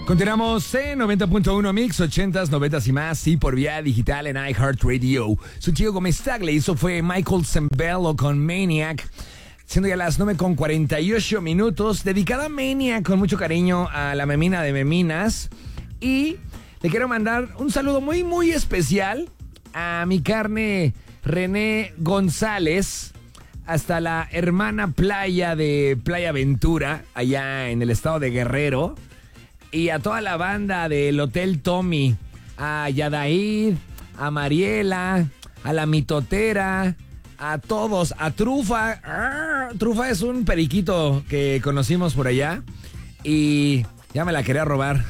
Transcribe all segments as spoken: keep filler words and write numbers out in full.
Continuamos en noventa punto uno Mix, ochentas, noventas y más, y por vía digital en iHeartRadio. Su tío Gómez Tagle, eso fue Michael Zembello con Maniac. Siendo ya las nueve con cuarenta y ocho minutos, dedicada a Maniac con mucho cariño a la memina de meminas. Y le quiero mandar un saludo muy, muy especial a mi carne René González, hasta la hermana playa de Playa Ventura, allá en el estado de Guerrero. Y a toda la banda del Hotel Tommy, a Yadaid, a Mariela, a la mitotera, a todos, a Trufa. ¡Arr! Trufa es un periquito que conocimos por allá y ya me la quería robar.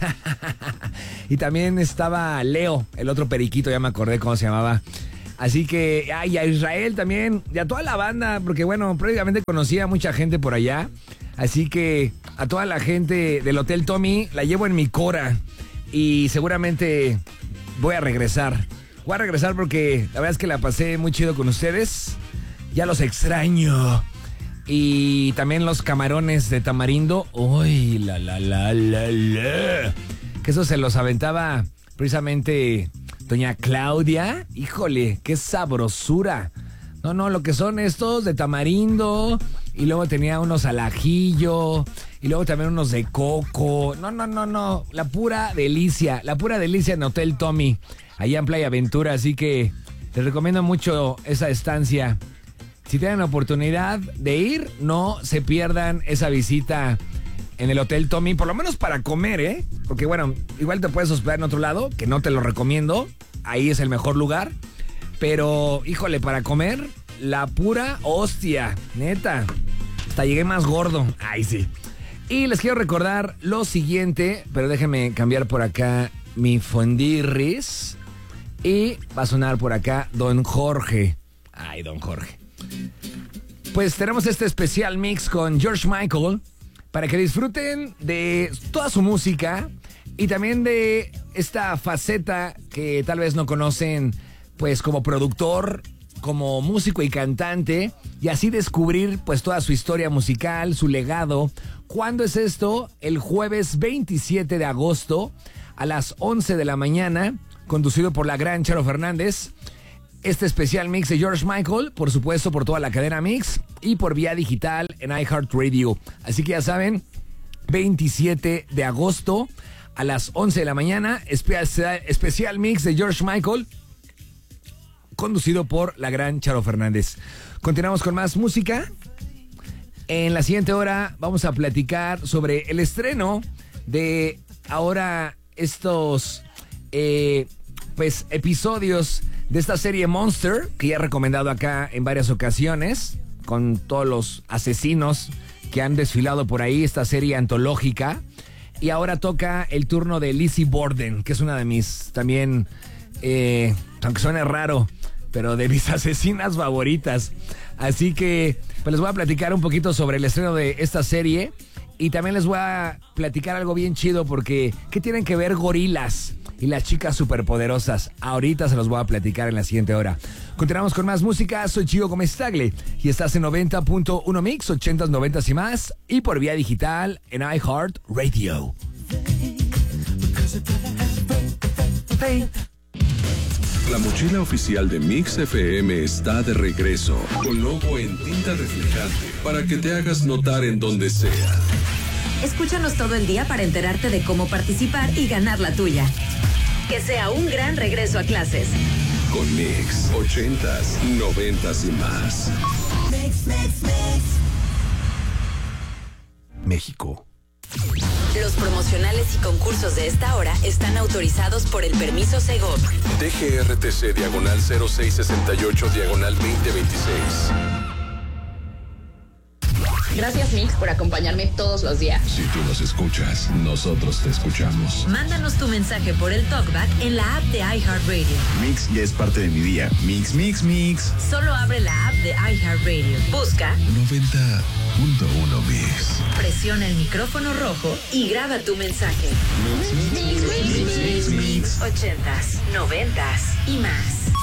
Y también estaba Leo, el otro periquito, ya me acordé cómo se llamaba. Así que, ay, a Israel también, y a toda la banda, porque bueno, previamente conocía a mucha gente por allá. Así que a toda la gente del Hotel Tommy la llevo en mi cora y seguramente voy a regresar. Voy a regresar porque la verdad es que la pasé muy chido con ustedes. Ya los extraño. Y también los camarones de tamarindo. ¡Uy, la, la, la, la, la! Que eso se los aventaba precisamente doña Claudia. Híjole, qué sabrosura. No, no, lo que son estos de tamarindo, y luego tenía unos al ajillo, y luego también unos de coco. No, no, no, no, la pura delicia, la pura delicia en Hotel Tommy, allá en Playa Ventura. Así que les recomiendo mucho esa estancia. Si tienen la oportunidad de ir, no se pierdan esa visita en el Hotel Tommy, por lo menos para comer, ¿eh? Porque bueno, igual te puedes hospedar en otro lado, que no te lo recomiendo, ahí es el mejor lugar. Pero, híjole, para comer, la pura hostia, neta. Hasta llegué más gordo. Ay, sí. Y les quiero recordar lo siguiente, pero déjenme cambiar por acá mi fondirris. Y va a sonar por acá Don Jorge. Ay, Don Jorge. Pues tenemos este especial mix con George Michael para que disfruten de toda su música y también de esta faceta que tal vez no conocen, pues como productor, como músico y cantante, y así descubrir pues toda su historia musical, su legado. ¿Cuándo es esto? El jueves veintisiete de agosto a las once de la mañana, conducido por la gran Charo Fernández. Este especial mix de George Michael, por supuesto por toda la cadena Mix y por vía digital en iHeartRadio. Así que ya saben, veintisiete de agosto a las once de la mañana, especial, especial mix de George Michael, conducido por la gran Charo Fernández. Continuamos con más música. En la siguiente hora vamos a platicar sobre el estreno de ahora estos eh, pues episodios de esta serie Monster, que ya he recomendado acá en varias ocasiones, con todos los asesinos que han desfilado por ahí, esta serie antológica. Y ahora toca el turno de Lizzie Borden, que es una de mis también, eh, aunque suene raro, pero de mis asesinas favoritas. Así que pues les voy a platicar un poquito sobre el estreno de esta serie. Y también les voy a platicar algo bien chido, porque ¿qué tienen que ver gorilas y las chicas superpoderosas? Ahorita se los voy a platicar en la siguiente hora. Continuamos con más música. Soy Gio Gómez Tagle y estás en noventa punto uno Mix, ochentas, noventas y más, y por vía digital en iHeartRadio. Hey. La mochila oficial de Mix F M está de regreso, con logo en tinta reflejante, para que te hagas notar en donde sea. Escúchanos todo el día para enterarte de cómo participar y ganar la tuya. Que sea un gran regreso a clases. Con Mix, ochentas, noventas y más. Mix, mix, mix. México. Los promocionales y concursos de esta hora están autorizados por el permiso Segov. D G R T C diagonal cero seis sesenta y ocho diagonal veinte veintiséis. Gracias, Mix, por acompañarme todos los días. Si tú nos escuchas, nosotros te escuchamos. Mándanos tu mensaje por el TalkBack en la app de iHeartRadio. Mix ya es parte de mi día. Mix, mix, mix. Solo abre la app de iHeartRadio. Busca noventa punto uno Mix. Presiona el micrófono rojo y graba tu mensaje. Mix, mix, mix, mix, mix, mix. Ochentas, noventas y más.